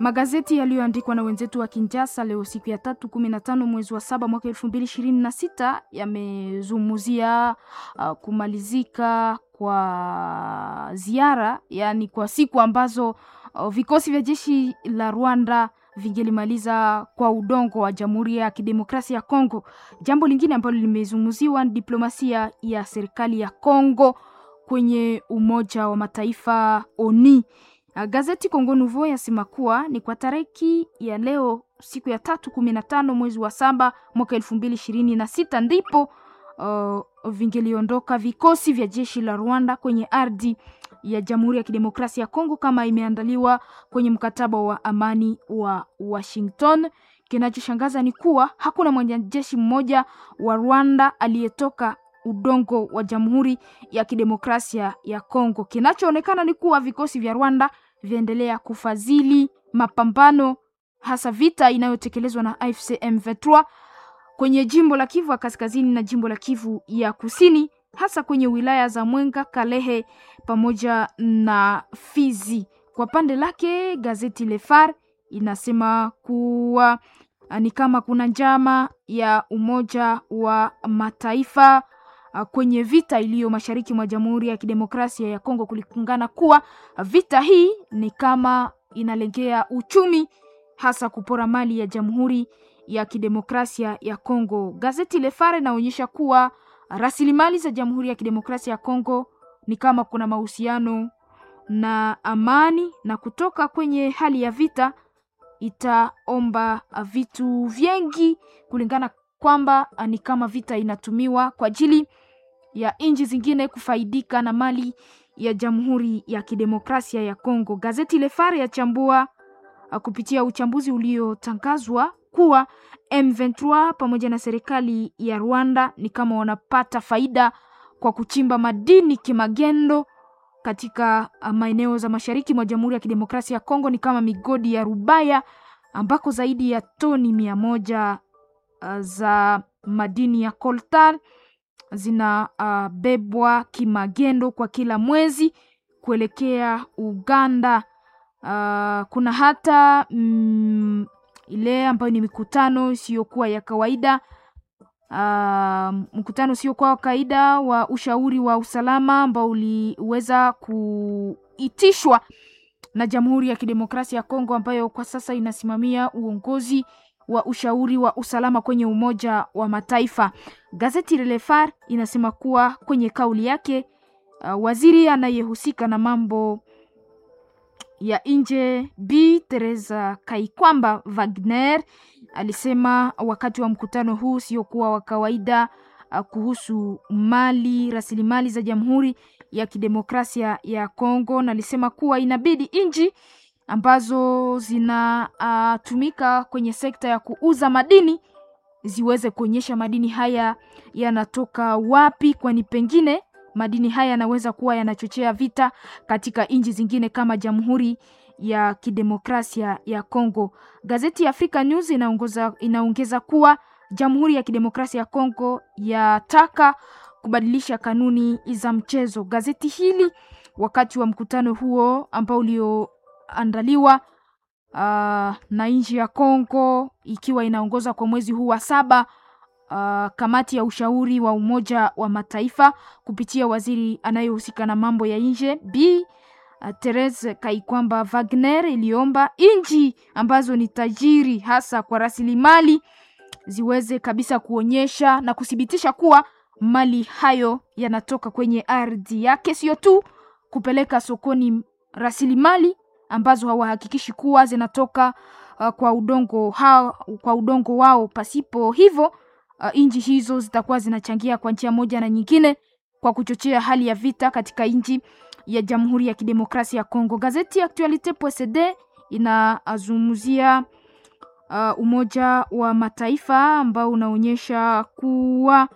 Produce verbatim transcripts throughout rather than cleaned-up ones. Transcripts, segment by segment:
Magazeti yaliyoandikwa na wenzetu wa Kinshasa leo siku ya tatu kumi na tano mwezi wa saba mwaka elfu mbili ishirini na sita yamezungumzia uh, kumalizika kwa ziara, yani kwa siku ambazo uh, vikosi vya jeshi la Rwanda vingelimaliza kwa udongo wa Jamhuri ya Kidemokrasia ya Kongo. Jambo lingine ambalo limezungumziwa ni diplomasia ya serikali ya Kongo kwenye Umoja wa Mataifa O N U. Gazeti Congo Nouveau yasema kuwa ni kwa tariki ya leo siku ya tatu kumi na tano mwezi wa saba mwaka elfu mbili ishirini na sita ndipo uh, vingeliondoka vikosi vya jeshi la Rwanda kwenye ardhi ya Jamhuri ya Kidemokrasia ya Kongo kama imeandaliwa kwenye mkataba wa amani wa Washington. Kinachoshangaza ni kuwa hakuna mwanajeshi mmoja wa Rwanda aliyetoka udongo wa Jamhuri ya Kidemokrasia ya Kongo. Kinachoonekana ni kuwa vikosi vya Rwanda viendelea kufadhili mapambano, hasa vita inayotekelezwa na A F C M ishirini na tatu kwenye jimbo la Kivu ya Kaskazini na jimbo la Kivu ya Kusini, hasa kwenye wilaya za Mwenga, Kalehe pamoja na Fizi. Kwa pande lake gazeti Le Phare inasema kuwa ni kama kuna njama ya Umoja wa Mataifa kwenye vita iliyo mashariki mwa Jamhuri ya Kidemokrasia ya Kongo, kulikungana kuwa vita hii ni kama inalengea uchumi, hasa kupora mali ya Jamhuri ya Kidemokrasia ya Kongo. Gazeti Le Phare inaonyesha kuwa rasilimali za Jamhuri ya Kidemokrasia ya Kongo ni kama kuna mahusiano na amani, na kutoka kwenye hali ya vita itaomba vitu vingi, kulingana kwamba ni kama vita inatumiwa kwa ajili ya nchi zingine kufaidika na mali ya Jamhuri ya Kidemokrasia ya Kongo. Gazeti Le Phare yachambua kupitia uchambuzi uliotangazwa kuwa M ishirini na tatu pamoja na serikali ya Rwanda ni kama wanapata faida kwa kuchimba madini kimagendo katika maeneo za mashariki mwa Jamhuri ya Kidemokrasia ya Kongo, ni kama migodi ya Rubaya ambako zaidi ya toni mia moja uh, za madini ya coltan zina uh, bebwa kimagendo kwa kila mwezi kuelekea Uganda. Uh, kuna hata mm, ile ambayo ni mikutano isiyokuwa ya kawaida, uh, mkutano usiokuwa wa kawaida wa ushauri wa usalama ambao uliweza kuitishwa na Jamhuri ya Kidemokrasia ya Kongo, ambayo kwa sasa inasimamia uongozi wa ushauri wa usalama kwenye Umoja wa Mataifa. Gazeti Le Phare inasema kuwa kwenye kauli yake uh, waziri anayehusika na mambo ya nje Bi Teresa Kaikwamba Wagner alisema wakati wa mkutano huu sio kuwa wa kawaida uh, kuhusu mali rasilimali za Jamhuri ya Kidemokrasia ya Kongo, na alisema kuwa inabidi nchi ambazo zinatumika uh, kwenye sekta ya kuuza madini ziweze kuonyesha madini haya yanatoka wapi, kwani pengine madini haya yanaweza kuwa yanachochea vita katika nchi zingine kama Jamhuri ya Kidemokrasia ya Kongo. Gazeti ya Africa News inaongeza inaongeza kuwa Jamhuri ya Kidemokrasia ya Kongo yataka kubadilisha kanuni za mchezo. Gazeti hili wakati wa mkutano huo ambao ulioandaliwa uh, na nchi ya Kongo ikiwa inaongoza kwa mwezi huu wa saba, Uh, kamati ya ushauri wa Umoja wa Mataifa kupitia waziri anayehusika na mambo ya nje Bi uh, Teresa Kaikwamba Wagner iliomba nchi ambazo ni tajiri hasa kwa rasilimali ziweze kabisa kuonyesha na kuthibitisha kuwa mali hayo yanatoka kwenye ardhi yake, sio tu kupeleka sokoni rasilimali ambazo hawahakikishi kuwa zinatoka uh, kwa udongo hao, kwa udongo wao. Pasipo hivyo Uh, nchi hizo zitakuwa zinachangia kwa njia moja na nyingine kwa kuchochea hali ya vita katika nchi ya Jamhuri ya Kidemokrasia ya Kongo. Gazeti Actualite.cd inazungumzia uh, Umoja wa Mataifa ambao unaonyesha kuwa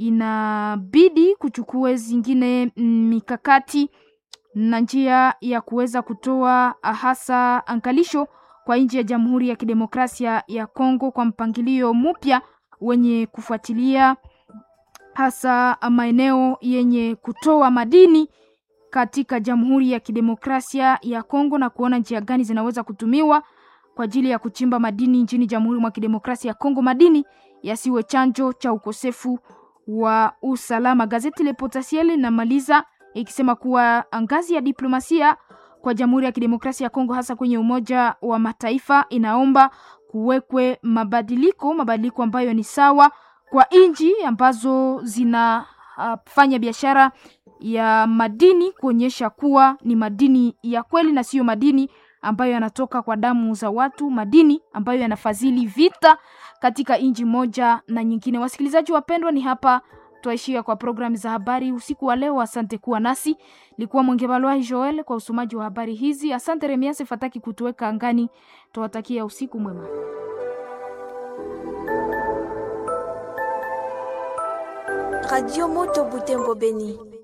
inabidi kuchukua zingine mikakati na njia ya kuweza kutoa hasa angalisho kwa nchi ya Jamhuri ya Kidemokrasia ya Kongo kwa mpangilio mpya wenye kufuatilia hasa maeneo yenye kutoa madini katika Jamhuri ya Kidemokrasia ya Kongo na kuona njia gani zinaweza kutumiwa kwa ajili ya kuchimba madini nchini Jamhuri mwa Kidemokrasia ya Kongo, madini yasiwe chanjo cha ukosefu wa usalama. Gazeti Le Potentiel linamaliza ikisema kuwa ngazi ya diplomasia kwa Jamhuri ya Kidemokrasia ya Kongo, hasa kwenye Umoja wa Mataifa, inaomba kuwekwe mabadiliko mabadiliko ambayo ni sawa kwa nchi ambazo zinafanya uh, biashara ya madini, kuonyesha kuwa ni madini ya kweli na sio madini ambayo yanatoka kwa damu za watu, madini ambayo yanafadhili vita katika nchi moja na nyingine. Wasikilizaji wapendwa, ni hapa tuishia kwa programu za habari usiku wa leo. Asante kuwa nasi. Likuwa Mwengebalwa Joel kwa usomaji wa habari hizi. Asante Remiase Fataki kutuweka angani. Tuwatakia usiku mwema. Radio Moto Butembo Beni.